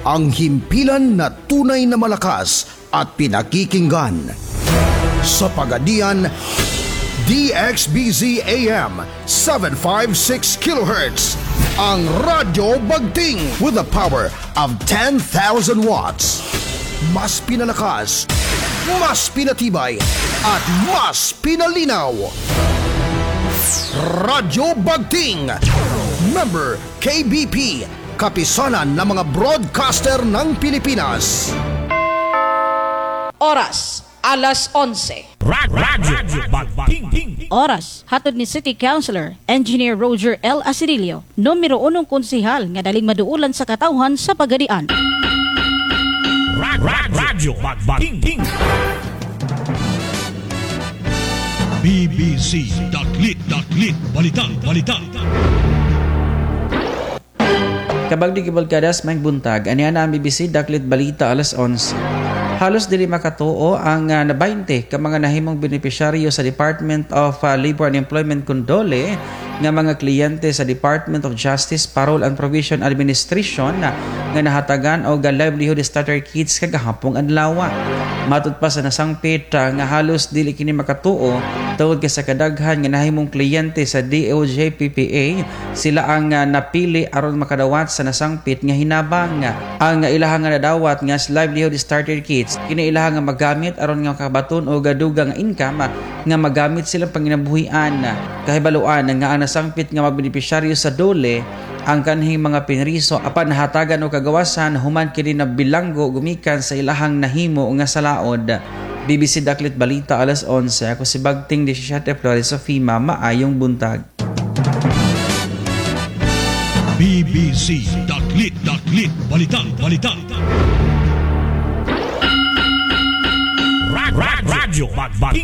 ang himpilan na tunay na malakas at pinakikinggan. Sa Pagadian, DXBZ AM 756 kHz, ang Radyo Bagting with a power of 10,000 watts. Mas pinalakas, mas pinatibay, at mas pinalinaw. Radyo Bagting, member KBP, kapisanan ng mga broadcaster ng Pilipinas. Oras, alas 11. Radyo Bagting. Oras, hatod ni City Councilor, Engineer Roger L. Asirilio, numero 1 konsehal nga daling maduulan sa katawhan sa Pagadian. Radyo Bagting. BBC.lit Balita. Kabagdi Gibalgadas may buntag, anihan na ang BBC Daklit Balita alas 11. Halos dili makatuo ang na 20 ka mga nahimong benepisyaryo sa Department of Labor and Employment Condole nga mga kliyente sa Department of Justice Parole and Provision Administration nga nahatagan og livelihood starter kits kagahapong adlaw. Matud pa sa nasangpit nga halos dili kini makatuo tungod kay sa kadaghan nga nahimong kliyente sa DOJ PPA, sila ang napili aron makadawat sa nasangpit nga hinabang ang ilahang nga nadawat nga livelihood starter kits kini ilahang nga magamit aron nga makabaton og dugang income nga magamit silang panginabuhian. Kahibaluan nga ang nasangpit nga magbenepisyaryo sa dole ang kanhing mga pinriso apan nahatagan o kagawasan human kini na bilanggo gumikan sa ilahang nahimo nga salaod. BBC Daklit Balita alas 11. Ako si Bagting 17 Flores Sofima. Maayong buntag. BBC Daklit Balita. Radyo Bagting.